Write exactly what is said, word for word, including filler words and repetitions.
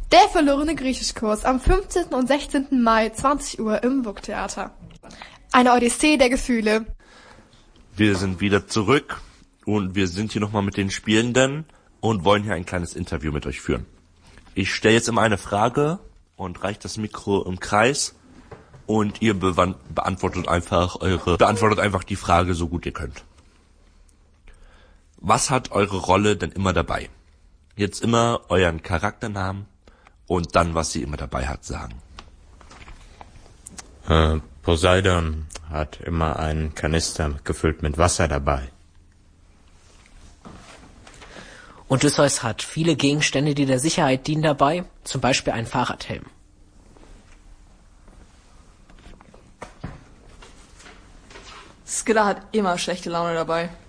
Der verlorene Griechischkurs am fünfzehnten und sechzehnten Mai, zwanzig Uhr im W U K-Theater. Eine Odyssee der Gefühle. Wir sind wieder zurück und wir sind hier nochmal mit den Spielenden und wollen hier ein kleines Interview mit euch führen. Ich stelle jetzt immer eine Frage und reiche das Mikro im Kreis und ihr bewan- beantwortet einfach eure, beantwortet einfach die Frage so gut ihr könnt. Was hat eure Rolle denn immer dabei? Jetzt immer euren Charakternamen und dann, was sie immer dabei hat, sagen. Äh, Poseidon hat immer einen Kanister gefüllt mit Wasser dabei. Odysseus hat viele Gegenstände, die der Sicherheit dienen, dabei, zum Beispiel einen Fahrradhelm. Skilla hat immer schlechte Laune dabei.